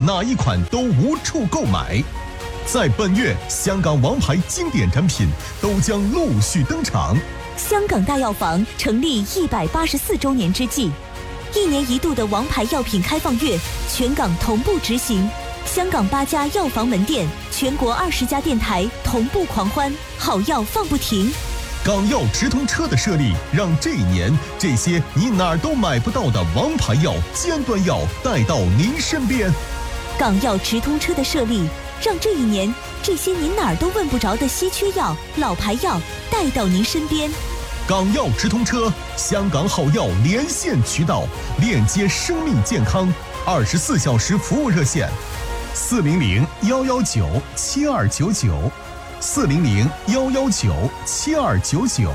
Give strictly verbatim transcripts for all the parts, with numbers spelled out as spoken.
哪一款都无处购买。在本月，香港王牌经典产品都将陆续登场。 香港大药房成立一百八十四周年之际，一年一度的王牌药品开放月，全港同步执行。香港八家药房门店，全国二十家电台同步狂欢，好药放不停。 港药直通车的设立，让这一年这些你哪儿都买不到的王牌药、尖端药带到您身边。 港药直通车的设立，让这一年这些您哪儿都问不着的稀缺药、老牌药带到您身边。 港药直通车，香港好药连线渠道，链接生命健康，二十四小时服务热线：四零零幺幺九七二九九，四零零幺幺九七二九九。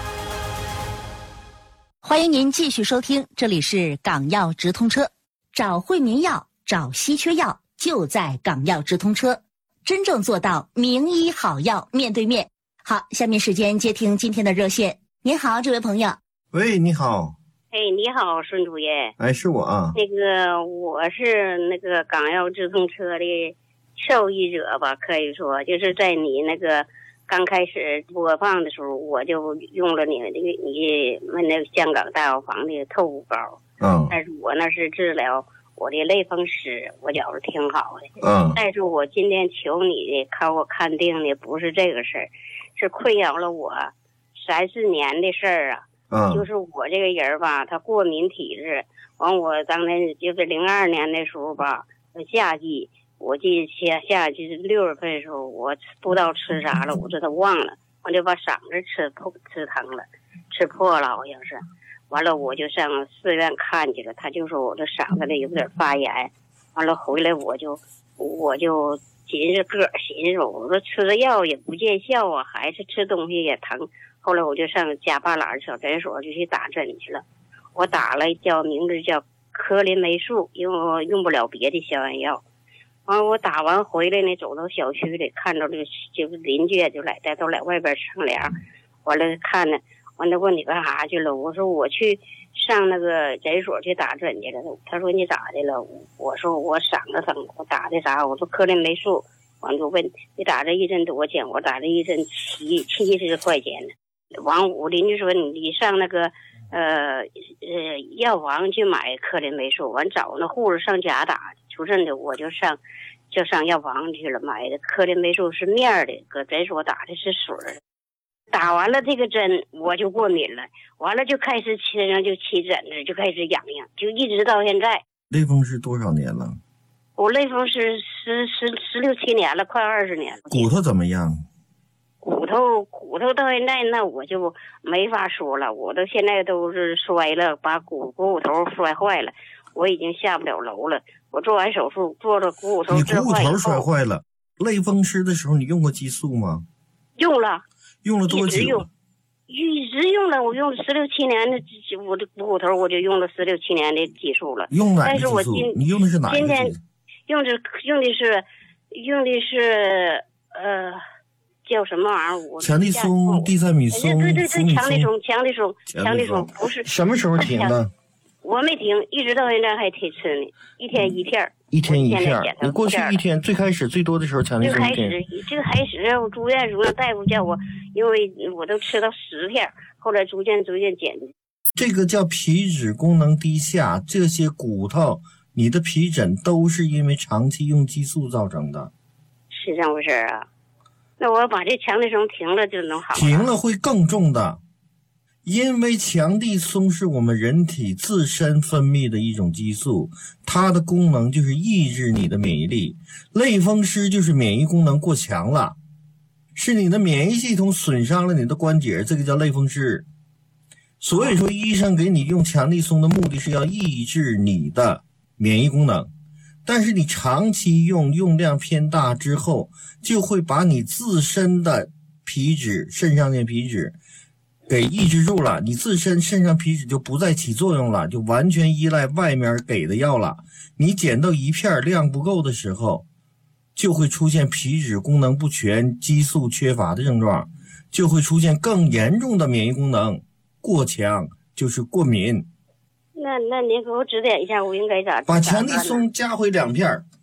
欢迎您继续收听，这里是港药直通车，找惠民药，找稀缺药，就在港药直通车，真正做到名医好药面对面。好，下面时间接听今天的热线。您好，这位朋友。 喂，你好。 哎，你好，孙主任。 哎，是我啊。 那个，我是那个港药直通车的受益者吧，可以说就是在你那个刚开始播放的时候，我就用了你那个你们那个香港大药房的透骨膏。 嗯。 但是我那是治疗我的类风湿，我觉着挺好的。 嗯。 但是我今天求你的看我看病的不是这个事儿，是困扰了我三四年的事儿啊。 嗯。 就是我这个人吧，他过敏体质。完，我当年就是零二年的时候吧，夏季。我记得夏夏季是六月份的时候，我不知道吃啥了，我这都忘了，我就把嗓子吃破吃疼了，吃破了好像是。完了我就上寺院看去了，他就说我这嗓子里有点发炎。完了回来我就我就寻思个儿寻思，我说吃的药也不见效啊，还是吃东西也疼。后来我就上加巴兰小诊所就去打针去了，我打了叫名字叫科林霉素，因为我用不了别的消炎药。完、啊、我打完回来呢，走到小区里，看到这个就是邻居就来带都来外边乘凉，完了看呢，完了问你干啥去了？我说我去上那个诊所去打针去了。他说你咋的了？我说我嗓子疼，我打的啥？我说科林霉素。完就问你打这一针多少钱？我打这一针七七十块钱呢。完我邻居说你你上那个呃呃药房去买科林霉素，完找那护士上家打。出阵的我就上就上药房去了，买的科林霉素是面的，搁诊所打的是水儿。打完了这个针我就过敏了，完了就开始身上就起疹子，就开始痒痒，就一直到现在。 类风湿多少年了？ 我类风湿十十十六七年了，快二十年了。 骨头怎么样？ 骨头骨头到现在那我就没法说了，我都现在都是摔了，把股股骨头摔坏了，我已经下不了楼了。我做完手术，做了股骨头治坏以后。你股骨头摔坏了，类风湿的时候你用过激素吗？ 用了。 用了多久？ 一直用，一直用了，我用了十六七年的，我的股骨头我就用了十六七年的激素了。 用哪个激素？ 但是我今你用的是哪一个？ 今天用的用的是用的是呃叫什么玩意儿？我强力松、地塞米松。 对对对，强力松，强力松，强力松不是。 什么时候停的？ 我没停，一直到现在还得吃呢，一天一片。 一天一片。你过去一天最开始最多的时候强力松一天。 最开始最开始我住院时候大夫叫我，因为我都吃到十片，后来逐渐逐渐减。 这个叫皮脂功能低下，这些骨头你的皮疹都是因为长期用激素造成的。 是这么回事啊？那我把这强力松停了就能好了？ 停了会更重的。因为强力松是我们人体自身分泌的一种激素，它的功能就是抑制你的免疫力。类风湿就是免疫功能过强了，是你的免疫系统损伤了你的关节，这个叫类风湿。所以说医生给你用强力松的目的是要抑制你的免疫功能，但是你长期用，用量偏大之后，就会把你自身的皮脂，肾上腺皮脂给抑制住了，你自身肾上皮脂就不再起作用了，就完全依赖外面给的药了。你减到一片量不够的时候，就会出现皮脂功能不全、激素缺乏的症状，就会出现更严重的免疫功能过强，就是过敏。 那那您给我指点一下，我应该咋？ 把强力松加回两片，